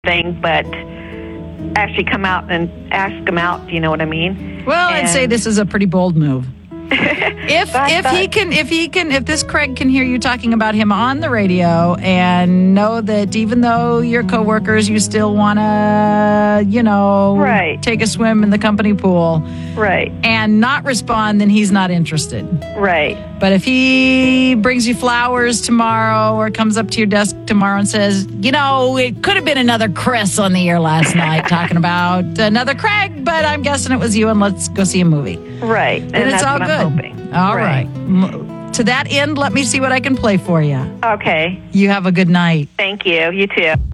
thing, but actually come out and ask him out. Do you know what I mean? Well, I'd say this is a pretty bold move. If this Craig can hear you talking about him on the radio and know that even though you're coworkers, you still want to, take a swim in the company pool, right, and not respond, then he's not interested, right. But if he brings you flowers tomorrow or comes up to your desk tomorrow and says, it could have been another Chris on the air last night talking about another Craig, but I'm guessing it was you, and let's go see a movie. Right. And it's all good. I'm hoping. All right. To that end, let me see what I can play for you. Okay. You have a good night. Thank you. You too.